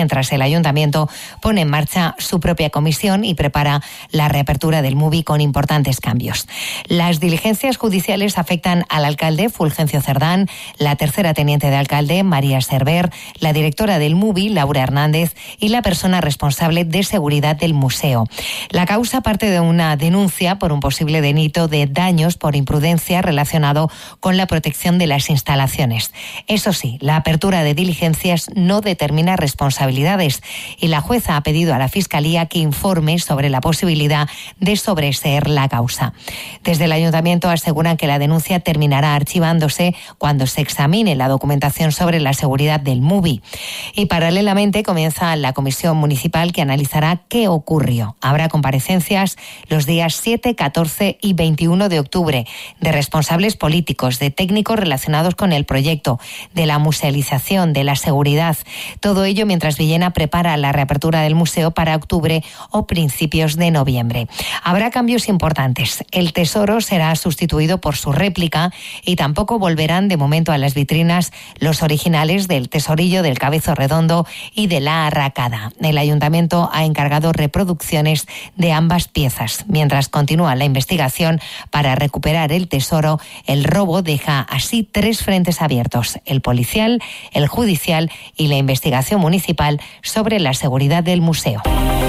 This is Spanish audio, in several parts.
mientras el Ayuntamiento pone en marcha su propia comisión y prepara la reapertura del MUBI con importantes cambios. Las diligencias judiciales afectan al alcalde Fulgencio Cerdán, la tercera teniente de alcalde María Cerver, la directora del MUBI Laura Hernández y la persona responsable de seguridad del museo. La causa parte de una denuncia por un posible delito de daños por imprudencia relacionado con la protección de las instalaciones. Eso sí, la apertura de diligencias no determina responsabilidades y la jueza ha pedido a la Fiscalía que informe sobre la posibilidad de sobreseer la causa. Desde el Ayuntamiento aseguran que la denuncia terminará archivándose cuando se examine la documentación sobre la seguridad del MUBI. Y paralelamente comienza la comisión municipal que analizará qué ocurrió. Habrá comparecencias los días 7, 14 y 21 de octubre de responsables políticos, de técnicos relacionados con el proyecto, de la musealización, de la seguridad. Todo ello mientras Villena prepara la reapertura del museo para octubre o principios de noviembre. Habrá cambios importantes. El tesoro será sustituido por su réplica y tampoco volverán de momento a las vitrinas los originales del tesorillo, del cabezo redondo y de la arracada. El Ayuntamiento ha encargado reproducciones de ambas piezas. Mientras continúa la investigación para recuperar el tesoro, el robo deja así 3 frentes abiertos: el policial, el judicial y la investigación municipal sobre la seguridad del museo.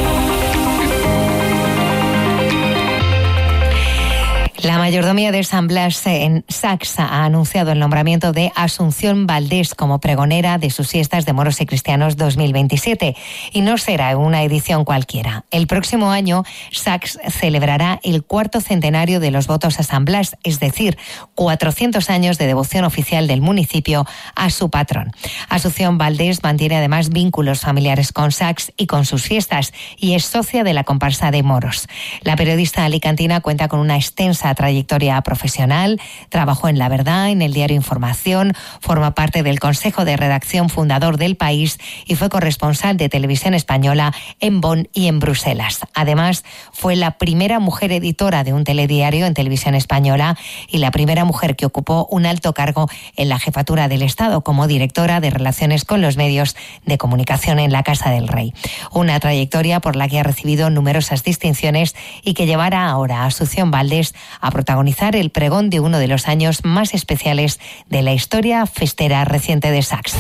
La mayordomía de San Blas en Sacs ha anunciado el nombramiento de Asunción Valdés como pregonera de sus fiestas de moros y cristianos 2027. Y no será una edición cualquiera. El próximo año, Sacs celebrará el 4º centenario de los votos a San Blas, es decir, 400 años de devoción oficial del municipio a su patrón. Asunción Valdés mantiene además vínculos familiares con Sacs y con sus fiestas y es socia de la comparsa de moros. La periodista alicantina cuenta con una extensa trayectoria profesional, trabajó en La Verdad, en el diario Información, forma parte del Consejo de Redacción fundador del País y fue corresponsal de Televisión Española en Bonn y en Bruselas. Además, fue la primera mujer editora de un telediario en Televisión Española y la primera mujer que ocupó un alto cargo en la jefatura del Estado como directora de Relaciones con los Medios de Comunicación en la Casa del Rey. Una trayectoria por la que ha recibido numerosas distinciones y que llevará ahora a Asunción Valdés a protagonizar el pregón de uno de los años más especiales de la historia festera reciente de Sacs.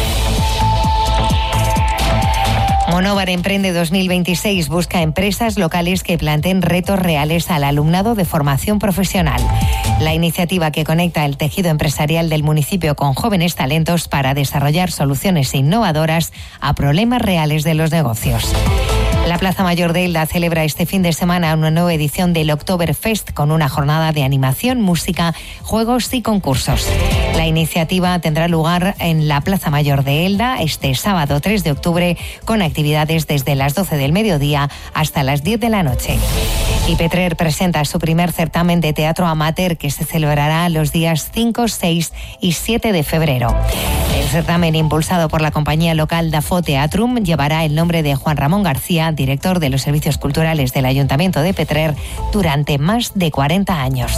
Monóvar Emprende 2026 busca empresas locales que planteen retos reales al alumnado de formación profesional. La iniciativa que conecta el tejido empresarial del municipio con jóvenes talentos para desarrollar soluciones innovadoras a problemas reales de los negocios. La Plaza Mayor de Elda celebra este fin de semana una nueva edición del Oktoberfest con una jornada de animación, música, juegos y concursos. La iniciativa tendrá lugar en la Plaza Mayor de Elda este sábado 3 de octubre con actividades desde las 12 del mediodía hasta las 10 de la noche. Y Petrer presenta su primer certamen de teatro amateur que se celebrará los días 5, 6 y 7 de febrero. El certamen, impulsado por la compañía local Dafo Teatrum, llevará el nombre de Juan Ramón García, director de los servicios culturales del Ayuntamiento de Petrer, durante más de 40 años.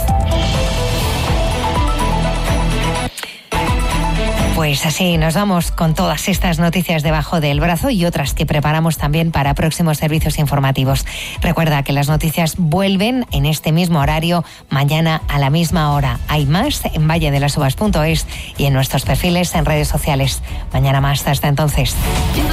Pues así nos vamos con todas estas noticias debajo del brazo y otras que preparamos también para próximos servicios informativos. Recuerda que las noticias vuelven en este mismo horario mañana a la misma hora. Hay más en valledelasuvas.es y en nuestros perfiles en redes sociales. Mañana más, hasta entonces.